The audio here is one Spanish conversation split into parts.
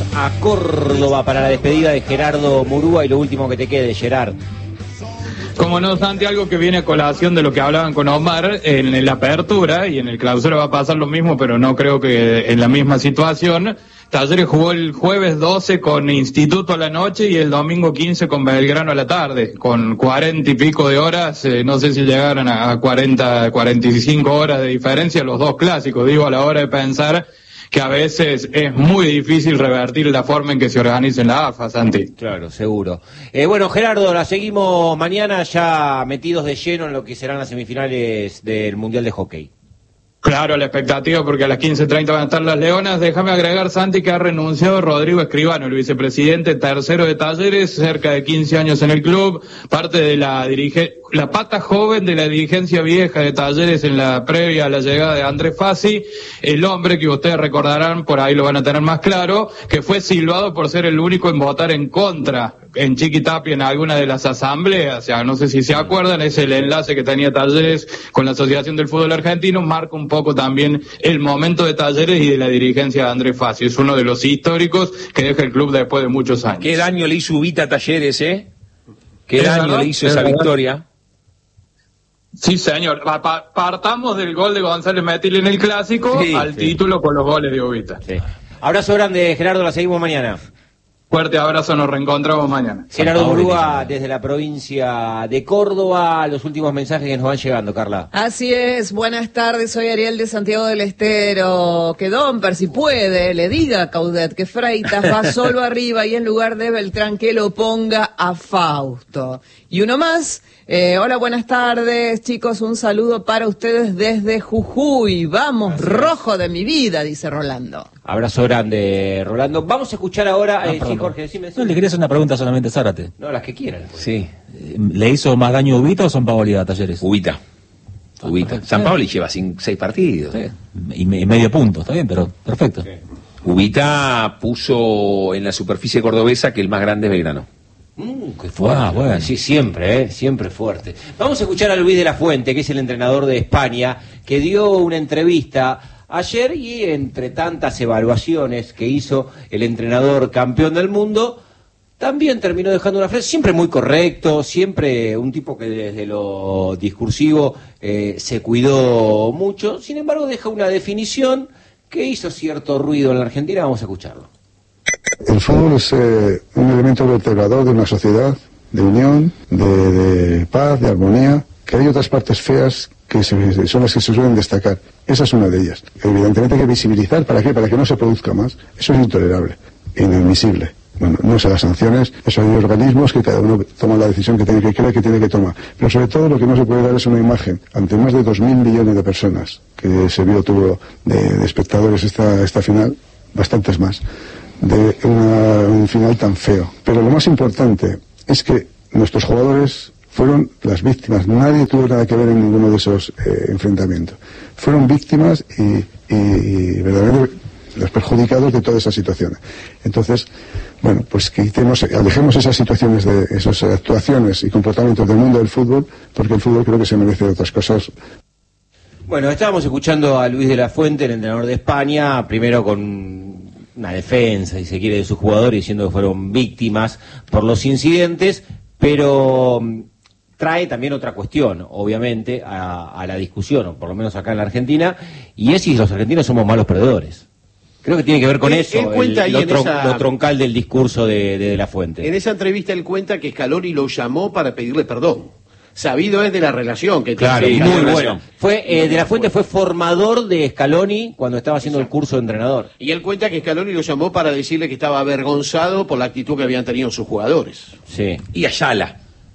a Córdoba para la despedida de Gerardo Murúa y lo último que te quede, Gerard. Como no, Santi, algo que viene a colación de lo que hablaban con Omar en la apertura, y en el clausura va a pasar lo mismo, pero no creo que en la misma situación. Talleres jugó el jueves 12 con Instituto a la noche y el domingo 15 con Belgrano a la tarde, con 40 y pico de horas, no sé si llegaron a 45 horas de diferencia los dos clásicos, digo, a la hora de pensar que a veces es muy difícil revertir la forma en que se organiza en la AFA, Santi. Claro, seguro. Bueno, Gerardo, la seguimos mañana ya metidos de lleno en lo que serán las semifinales del Mundial de Hockey. Claro, la expectativa, porque a las 15:30 van a estar las Leonas. Déjame agregar, Santi, que ha renunciado Rodrigo Escribano, el vicepresidente tercero de Talleres, cerca de 15 años en el club, parte de la pata joven de la dirigencia vieja de Talleres en la previa a la llegada de Andrés Fassi, el hombre que ustedes recordarán, por ahí lo van a tener más claro, que fue silbado por ser el único en votar en contra en Chiquitapia en alguna de las asambleas. O sea, no sé si se acuerdan, es el enlace que tenía Talleres con la Asociación del Fútbol Argentino, marca un poco también el momento de Talleres y de la dirigencia de Andrés Fassi. Es uno de los históricos que deja el club después de muchos años. Qué daño le hizo Ubita a Talleres, qué daño le hizo esa victoria. Sí, señor. Partamos del gol de González Metil en el Clásico al título con los goles de Ubita. Sí. Abrazo grande, Gerardo, la seguimos mañana. Fuerte abrazo, nos reencontramos mañana. Gerardo Murúa desde la provincia de Córdoba. Los últimos mensajes que nos van llegando, Carla. Así es, buenas tardes, soy Ariel de Santiago del Estero. Que Domper, si puede, le diga a Caudet que Freitas va solo arriba y en lugar de Beltrán que lo ponga a Fausto. Y uno más, hola, buenas tardes, chicos, un saludo para ustedes desde Jujuy. Vamos, gracias. Rojo de mi vida, dice Rolando. Abrazo grande, Rolando. Vamos a escuchar ahora, sí, Jorge, decime. No, le quería hacer una pregunta solamente a Zárate. No, las que quieran. Sí. ¿Le hizo más daño Ubita o San Paoli a Talleres? Ubita. San Paoli lleva 6 partidos. Sí. Y medio punto, está bien, pero perfecto. Sí. Ubita puso en la superficie cordobesa que el más grande es Belgrano. Qué fuerte. Bueno. Sí, siempre fuerte. Vamos a escuchar a Luis de la Fuente, que es el entrenador de España, que dio una entrevista ayer y entre tantas evaluaciones que hizo el entrenador campeón del mundo, también terminó dejando una frase, siempre muy correcto, siempre un tipo que desde lo discursivo se cuidó mucho, sin embargo deja una definición que hizo cierto ruido en la Argentina. Vamos a escucharlo. El fútbol es un elemento vertebrador de una sociedad, de unión, de paz, de armonía, que hay otras partes feas que son las que se suelen destacar. Esa es una de ellas. Evidentemente hay que visibilizar, ¿para qué? Para que no se produzca más. Eso es intolerable, inadmisible. Bueno, no sé las sanciones, eso hay organismos que cada uno toma la decisión que tiene que creer que tiene que tomar. Pero sobre todo lo que no se puede dar es una imagen ante más de 2.000 millones de personas que se tuvo de espectadores esta final, bastantes más, de un final tan feo. Pero lo más importante es que nuestros jugadores fueron las víctimas. Nadie tuvo nada que ver en ninguno de esos enfrentamientos. Fueron víctimas y verdaderamente los perjudicados de todas esas situaciones. Entonces, bueno, pues que alejemos esas situaciones, de esas actuaciones y comportamientos del mundo del fútbol, porque el fútbol creo que se merece otras cosas. Bueno, estábamos escuchando a Luis de la Fuente, el entrenador de España, primero con una defensa, si se quiere, de sus jugadores, diciendo que fueron víctimas por los incidentes, pero trae también otra cuestión, obviamente, a la discusión, o por lo menos acá en la Argentina, y es si los argentinos somos malos perdedores. Creo que tiene que ver con eso, lo troncal del discurso de la Fuente. En esa entrevista él cuenta que Scaloni lo llamó para pedirle perdón. Sabido es de la relación que tiene. Claro, y muy bueno. De la Fuente fue formador de Scaloni cuando estaba haciendo el curso de entrenador. Y él cuenta que Scaloni lo llamó para decirle que estaba avergonzado por la actitud que habían tenido sus jugadores. Sí. Y Ayala.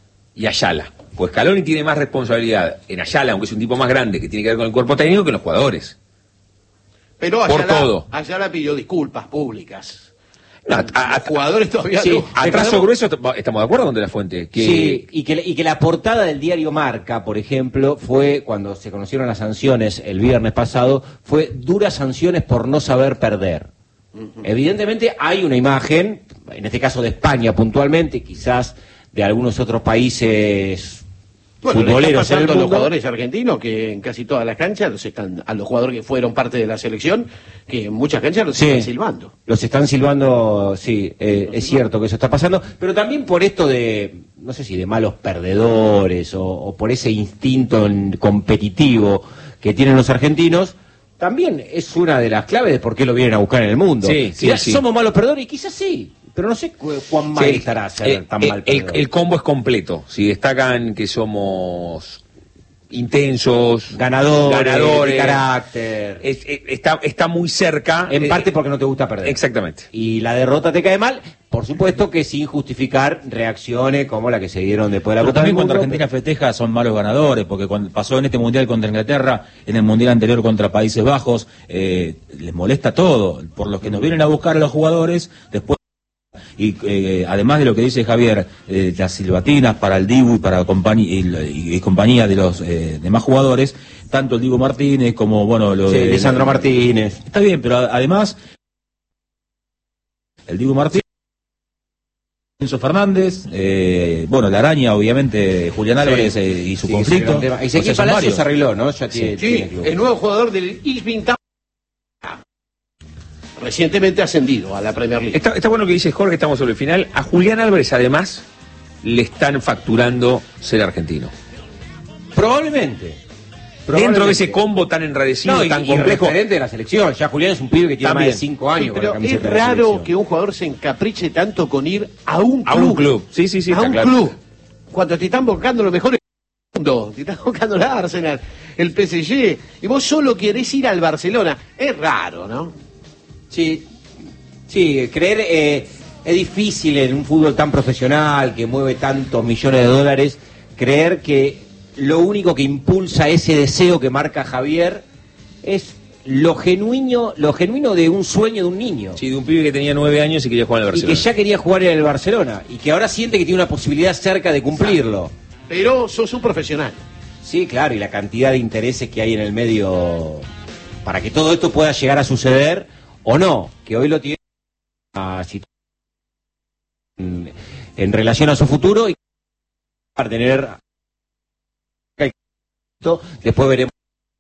Pues Scaloni tiene más responsabilidad en Ayala, aunque es un tipo más grande, que tiene que ver con el cuerpo técnico, que en los jugadores. Pero Ayala pidió disculpas públicas. A jugadores todavía sí, no. A trazo grueso estamos de acuerdo con De la Fuente. Sí, y que la portada del diario Marca, por ejemplo, fue cuando se conocieron las sanciones el viernes pasado, fue duras sanciones por no saber perder. Evidentemente hay una imagen, en este caso de España puntualmente, quizás de algunos otros países Bueno, le está futboleros en el pasando a los mundo. jugadores argentinos que en casi todas las canchas a los jugadores que fueron parte de la selección, que en muchas canchas los están silbando. Los están silbando, sí, es cierto que eso está pasando, pero también por esto de, no sé si de malos perdedores o por ese instinto competitivo que tienen los argentinos, también es una de las claves de por qué lo vienen a buscar en el mundo. Sí. Somos malos perdedores y quizás sí, pero no sé cuán mal estará ser tan mal perdedor. El combo es completo. Si destacan que somos intensos, ganadores, de carácter. Está muy cerca. En parte porque no te gusta perder. Exactamente. Y la derrota te cae mal, por supuesto que sin justificar reacciones como la que se dieron después de la Pero Copa también del cuando Mundo. Argentina festeja son malos ganadores, porque cuando pasó en este Mundial contra Inglaterra, en el Mundial anterior contra Países Bajos, les molesta todo, por los que nos vienen a buscar a los jugadores, después. Y además de lo que dice Javier, las silbatinas para el Dibu y para compañía de los demás jugadores, tanto el Dibu Martínez como, bueno, Lisandro Martínez. Está bien, pero además, el Dibu Martínez, Enzo Fernández, la araña, obviamente, Julián Álvarez y su conflicto. Y Ezequiel Palacios se arregló, ¿no? Ya tiene club. El nuevo jugador del Ipswich Town, recientemente ascendido a la Premier League. Está bueno que dice Jorge, estamos sobre el final. A Julián Álvarez, además, le están facturando ser argentino. Probablemente. Dentro de ese combo tan enradecido, tan complejo. Referente de la selección. Ya Julián es un pibe que tiene más de 5 años. Sí, con la pero camiseta es de la raro selección. que un jugador se encapriche tanto con ir a un club. A un club. Sí, a está un claro. club. Cuando te están buscando los mejores del mundo. Te están buscando el Arsenal, el PSG. Y vos solo querés ir al Barcelona. Es raro, ¿no? Sí, creer es difícil en un fútbol tan profesional que mueve tantos millones de dólares, creer que lo único que impulsa ese deseo que marca Javier es lo genuino de un sueño de un niño. Sí, de un pibe que tenía 9 años y quería jugar en el Y Barcelona. que ya quería jugar en el Barcelona y que ahora siente que tiene una posibilidad cerca de cumplirlo. Pero sos un profesional. Sí, claro, y la cantidad de intereses que hay en el medio para que todo esto pueda llegar a suceder o no, que hoy lo tiene en relación a su futuro y para tener después veremos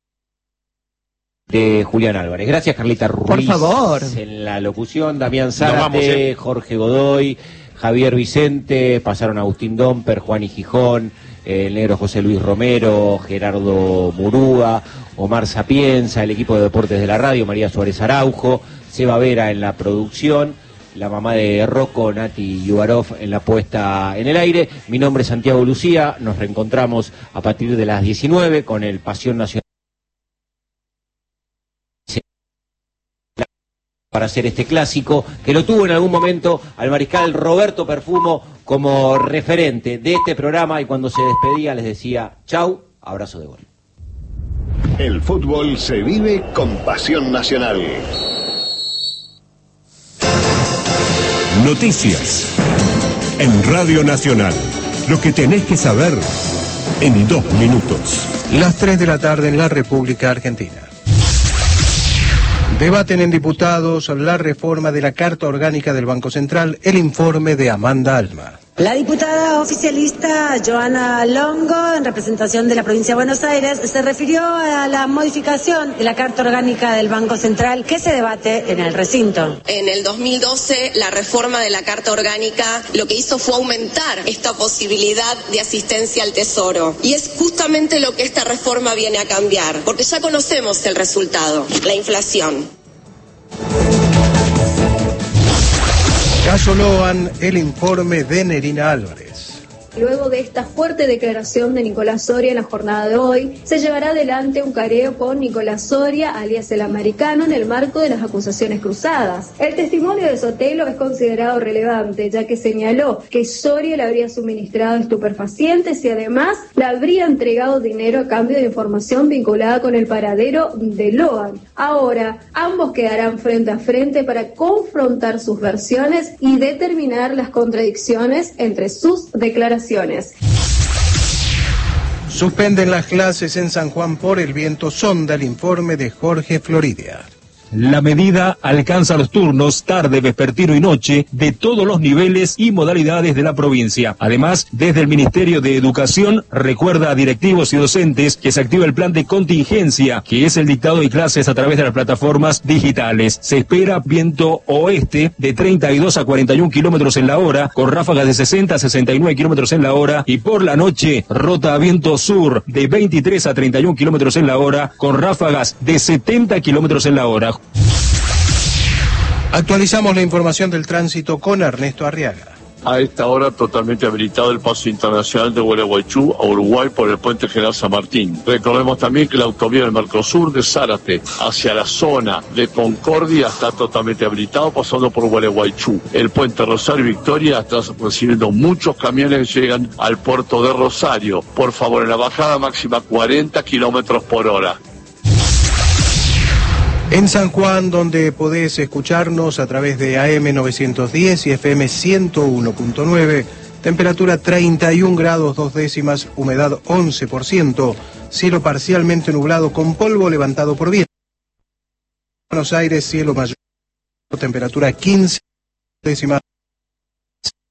de Julián Álvarez. Gracias, Carlita Ruiz. Por favor. En la locución, Damián Nos vamos, Zárate, Jorge Godoy, Javier Vicente, pasaron Agustín Domper, Juan y Gijón, el negro José Luis Romero, Gerardo Murúa, Omar Sapienza, el equipo de deportes de la radio, María Suárez Araujo, Seba Vera en la producción, la mamá de Rocco, Nati Yubarov en la puesta en el aire. Mi nombre es Santiago Lucía, nos reencontramos a partir de las 19 con el Pasión Nacional para hacer este clásico, que lo tuvo en algún momento al mariscal Roberto Perfumo como referente de este programa, y cuando se despedía les decía chau, abrazo de gol. El fútbol se vive con Pasión Nacional. Noticias en Radio Nacional. Lo que tenés que saber en 2 minutos. Las 3 de la tarde en la República Argentina. Debaten en diputados la reforma de la Carta Orgánica del Banco Central, el informe de Amanda Alma. La diputada oficialista Joana Longo, en representación de la provincia de Buenos Aires, se refirió a la modificación de la Carta Orgánica del Banco Central que se debate en el recinto. En el 2012, la reforma de la Carta Orgánica lo que hizo fue aumentar esta posibilidad de asistencia al Tesoro. Y es justamente lo que esta reforma viene a cambiar, porque ya conocemos el resultado, la inflación. Caso Loan, el informe de Nerina Álvarez. Luego de esta fuerte declaración de Nicolás Soria en la jornada de hoy, se llevará adelante un careo con Nicolás Soria, alias el americano, en el marco de las acusaciones cruzadas. El testimonio de Sotelo es considerado relevante, ya que señaló que Soria le habría suministrado estupefacientes y además le habría entregado dinero a cambio de información vinculada con el paradero de Loan. Ahora, ambos quedarán frente a frente para confrontar sus versiones y determinar las contradicciones entre sus declaraciones. Suspenden las clases en San Juan por el viento sonda, el informe de Jorge Floridia. La medida alcanza los turnos tarde, vespertino y noche de todos los niveles y modalidades de la provincia. Además, desde el Ministerio de Educación recuerda a directivos y docentes que se activa el plan de contingencia, que es el dictado de clases a través de las plataformas digitales. Se espera viento oeste de 32 a 41 kilómetros en la hora, con ráfagas de 60 a 69 kilómetros en la hora, y por la noche rota a viento sur de 23 a 31 kilómetros en la hora, con ráfagas de 70 kilómetros en la hora. Actualizamos la información del tránsito con Ernesto Arriaga. A esta hora totalmente habilitado el paso internacional de Gualeguaychú a Uruguay por el puente General San Martín. Recordemos también que la autovía del Mercosur de Zárate hacia la zona de Concordia está totalmente habilitado pasando por Gualeguaychú. El puente Rosario Victoria está recibiendo muchos camiones que llegan al puerto de Rosario. Por favor, en la bajada máxima 40 kilómetros por hora. En San Juan, donde podés escucharnos a través de AM 910 y FM 101.9, temperatura 31 grados 2 décimas, humedad 11%, cielo parcialmente nublado con polvo levantado por viento. Buenos Aires, cielo mayor, temperatura 15 décimas.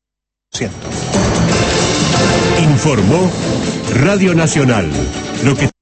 Informó Radio Nacional. Lo que